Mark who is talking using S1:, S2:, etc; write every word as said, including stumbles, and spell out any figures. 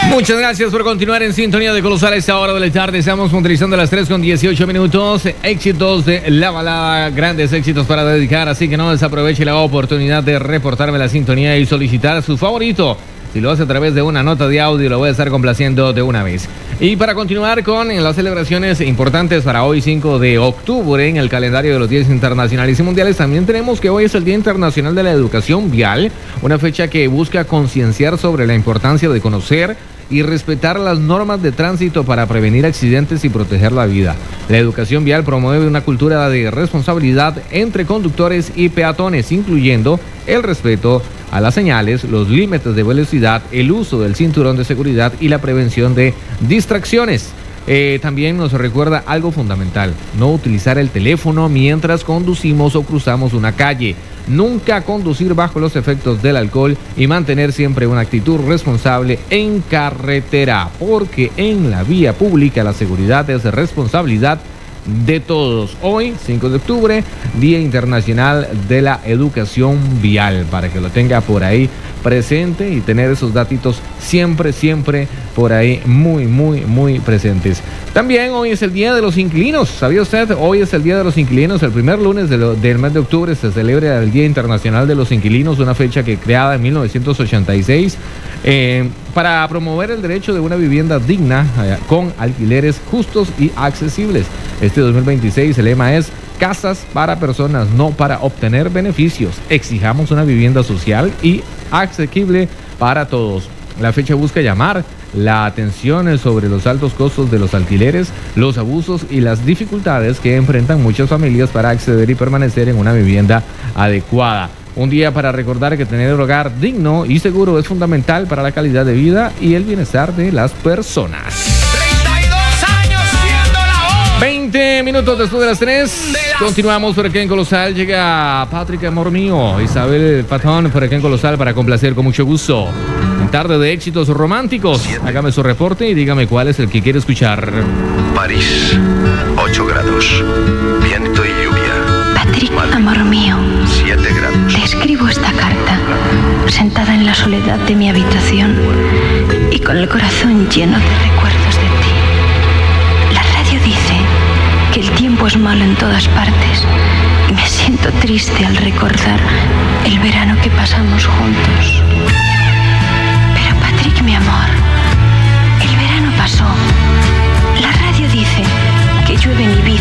S1: Muchas gracias por continuar en sintonía de Colosal a esta hora de la tarde. Estamos puntualizando las tres con dieciocho minutos. Éxitos de la balada, grandes éxitos para dedicar, así que no desaproveche la oportunidad de reportarme la sintonía y solicitar su favorito. Si lo hace a través de una nota de audio, lo voy a estar complaciendo de una vez. Y para continuar con las celebraciones importantes para hoy, cinco de octubre, en el calendario de los días internacionales y mundiales, también tenemos que hoy es el Día Internacional de la Educación Vial, una fecha que busca concienciar sobre la importancia de conocer y respetar las normas de tránsito para prevenir accidentes y proteger la vida. La educación vial promueve una cultura de responsabilidad entre conductores y peatones, incluyendo el respeto a las señales, los límites de velocidad, el uso del cinturón de seguridad y la prevención de distracciones. Eh, también nos recuerda algo fundamental: no utilizar el teléfono mientras conducimos o cruzamos una calle. Nunca conducir bajo los efectos del alcohol y mantener siempre una actitud responsable en carretera, porque en la vía pública la seguridad es responsabilidad de todos. Hoy, cinco de octubre, Día Internacional de la Educación Vial, para que lo tenga por ahí presente y tener esos datitos siempre, siempre por ahí muy, muy, muy presentes. También hoy es el Día de los Inquilinos. ¿Sabía usted? Hoy es el Día de los Inquilinos. El primer lunes de lo, del mes de octubre se celebra el Día Internacional de los Inquilinos, una fecha que creada en mil novecientos ochenta y seis eh, para promover el derecho de una vivienda digna eh, con alquileres justos y accesibles. Este dos mil veintiséis el lema es: casas para personas, no para obtener beneficios. Exijamos una vivienda social y asequible para todos. La fecha busca llamar la atención sobre los altos costos de los alquileres, los abusos y las dificultades que enfrentan muchas familias para acceder y permanecer en una vivienda adecuada. Un día para recordar que tener un hogar digno y seguro es fundamental para la calidad de vida y el bienestar de las personas. veinte minutos después de las tres, continuamos por aquí en Colosal. Llega Patrick, amor mío, Isabel Patón por aquí en Colosal para complacer con mucho gusto. En tarde de éxitos románticos, hágame su reporte y dígame cuál es el que quiere escuchar.
S2: París, ocho grados, viento y lluvia.
S3: Patrick,
S2: Madrid,
S3: amor mío,
S2: siete grados.
S3: te escribo esta carta, sentada en la soledad de mi habitación y con el corazón lleno de recuerdos de ti. La radio dice que el tiempo es malo en todas partes y me siento triste al recordar el verano que pasamos juntos. Pero Patrick, mi amor, el verano pasó. La radio dice que llueve en Ibiza